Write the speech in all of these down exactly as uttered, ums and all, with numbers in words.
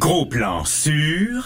Gros plan sur...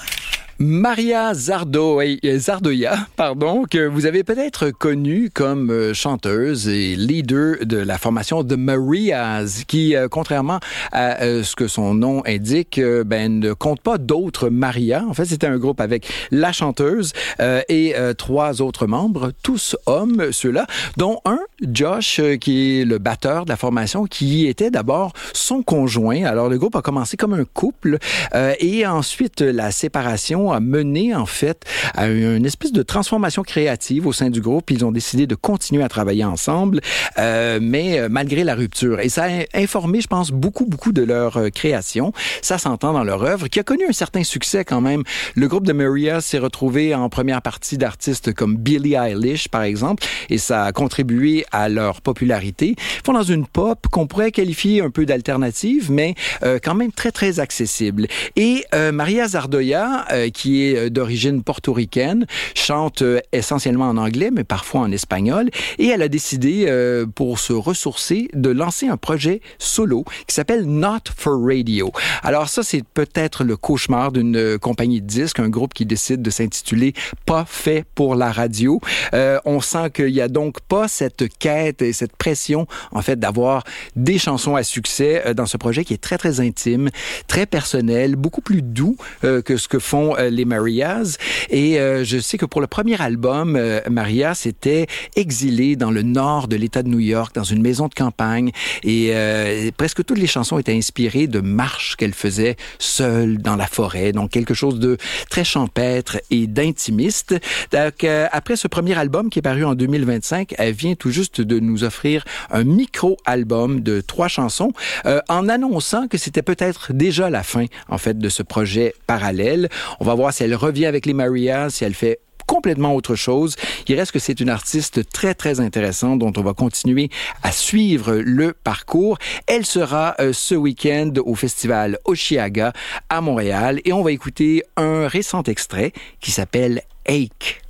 Maria Zardoya, Zardoya, pardon, que vous avez peut-être connue comme chanteuse et leader de la formation The Marias, qui, euh, contrairement à euh, ce que son nom indique, euh, ben, ne compte pas d'autres Maria. En fait, c'était un groupe avec la chanteuse euh, et euh, trois autres membres, tous hommes, ceux-là, dont un, Josh, euh, qui est le batteur de la formation, qui était d'abord son conjoint. Alors, le groupe a commencé comme un couple euh, et ensuite, la séparation a mené, en fait, à une espèce de transformation créative au sein du groupe. Ils ont décidé de continuer à travailler ensemble, euh, mais euh, malgré la rupture. Et ça a informé, je pense, beaucoup, beaucoup de leur euh, création. Ça s'entend dans leur œuvre, qui a connu un certain succès quand même. Le groupe de Maria s'est retrouvé en première partie d'artistes comme Billie Eilish, par exemple, et ça a contribué à leur popularité. Ils font dans une pop qu'on pourrait qualifier un peu d'alternative, mais euh, quand même très, très accessible. Et euh, Maria Zardoya, euh, qui est d'origine portoricaine, chante euh, essentiellement en anglais, mais parfois en espagnol, et elle a décidé, euh, pour se ressourcer, de lancer un projet solo qui s'appelle Not for Radio. Alors ça, c'est peut-être le cauchemar d'une euh, compagnie de disques, un groupe qui décide de s'intituler Pas fait pour la radio. Euh, on sent qu'il y a donc pas cette quête et cette pression, en fait, d'avoir des chansons à succès euh, dans ce projet qui est très, très intime, très personnel, beaucoup plus doux euh, que ce que font euh, les Marias. Et euh, je sais que pour le premier album, euh, Maria s'était exilée dans le nord de l'État de New York, dans une maison de campagne. Et euh, presque toutes les chansons étaient inspirées de marches qu'elle faisait seule dans la forêt. Donc, quelque chose de très champêtre et d'intimiste. Donc, euh, après ce premier album qui est paru en deux mille vingt-cinq, elle vient tout juste de nous offrir un micro-album de trois chansons euh, en annonçant que c'était peut-être déjà la fin, en fait, de ce projet parallèle. On va voir si elle revient avec les Marias, si elle fait complètement autre chose. Il reste que c'est une artiste très, très intéressante dont on va continuer à suivre le parcours. Elle sera euh, ce week-end au festival Osheaga à Montréal et on va écouter un récent extrait qui s'appelle Ache.